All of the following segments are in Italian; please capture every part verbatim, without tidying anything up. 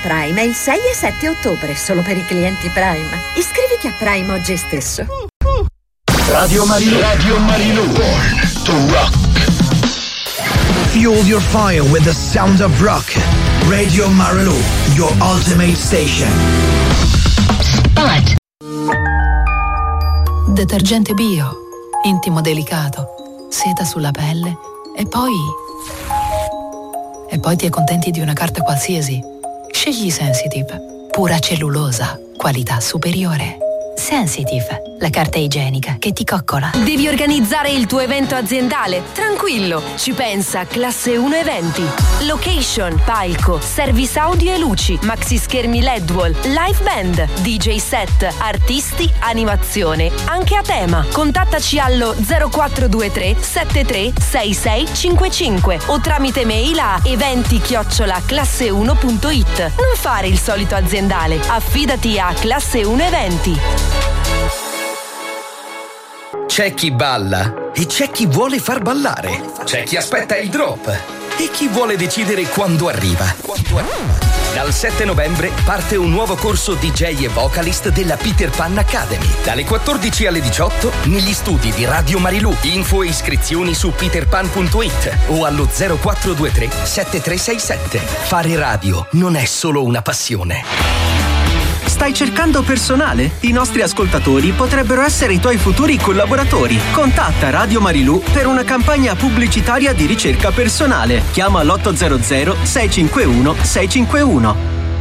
Prime è il sei e sette ottobre, solo per i clienti Prime. Iscriviti a Prime oggi stesso. Radio Marilù. Radio Marilù. Born to rock. Fuel your fire with the sound of rock. Radio Marilù, your ultimate station. Spot. Detergente bio, intimo delicato, seta sulla pelle e poi... E poi ti accontenti di una carta qualsiasi. Scegli Sensitive, pura cellulosa, qualità superiore. Sensitive, la carta igienica che ti coccola. Devi organizzare il tuo evento aziendale? Tranquillo, ci pensa Classe uno Eventi. Location, palco, service audio e luci, maxi schermi L E D wall, live band, D J set, artisti, animazione, anche a tema. Contattaci allo zero quattro due tre sette tre sei sei cinque cinque o tramite mail a eventi chiocciola classe uno punto it. Non fare il solito aziendale, affidati a Classe uno Eventi. C'è chi balla e c'è chi vuole far ballare. C'è chi aspetta il drop e chi vuole decidere quando arriva. Quando arriva. Dal sette novembre parte un nuovo corso D J e vocalist della Peter Pan Academy. Dalle quattordici alle diciotto negli studi di Radio Marilù. Info e iscrizioni su peterpan punto it o allo zero quattro due tre sette tre sei sette. Fare radio non è solo una passione. Stai cercando personale? I nostri ascoltatori potrebbero essere i tuoi futuri collaboratori. Contatta Radio Marilù per una campagna pubblicitaria di ricerca personale. Chiama l'otto zero zero sei cinque uno sei cinque uno.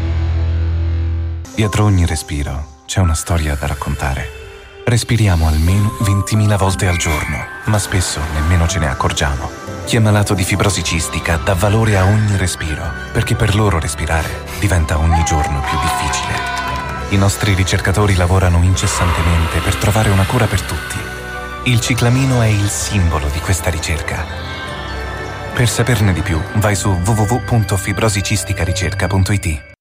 Dietro ogni respiro c'è una storia da raccontare. Respiriamo almeno ventimila volte al giorno, ma spesso nemmeno ce ne accorgiamo. Chi è malato di fibrosi cistica dà valore a ogni respiro, perché per loro respirare diventa ogni giorno più difficile. I nostri ricercatori lavorano incessantemente per trovare una cura per tutti. Il ciclamino è il simbolo di questa ricerca. Per saperne di più, vai su w w w punto fibrosicisticaricerca punto it.